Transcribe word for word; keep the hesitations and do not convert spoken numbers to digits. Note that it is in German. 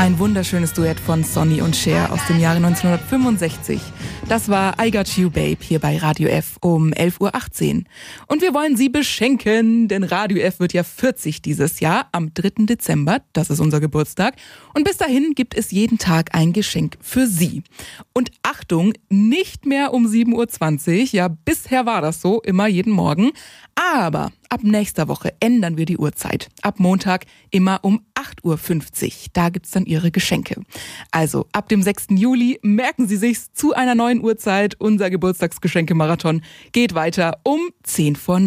Ein wunderschönes Duett von Sonny und Cher aus dem Jahre neunzehnhundertfünfundsechzig. Das war I Got You Babe hier bei Radio F um elf Uhr achtzehn. Und wir wollen Sie beschenken, denn Radio F wird ja vierzig dieses Jahr am dritten Dezember. Das ist unser Geburtstag. Und bis dahin gibt es jeden Tag ein Geschenk für Sie. Und Achtung, nicht mehr um sieben Uhr zwanzig. Ja, bisher war das so, immer jeden Morgen. Aber ab nächster Woche ändern wir die Uhrzeit. Ab Montag immer um acht Uhr fünfzig. Da gibt's dann Ihre Geschenke. Also ab dem sechsten Juli merken Sie sich's zu einer neuen Uhrzeit. Unser Geburtstagsgeschenke-Marathon geht weiter um zehn vor neun.